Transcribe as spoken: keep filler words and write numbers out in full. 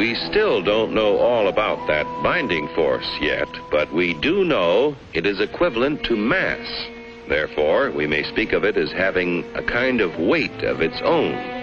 We still don't know all about that binding force yet, but we do know it is equivalent to mass. Therefore, we may speak of it as having a kind of weight of its own.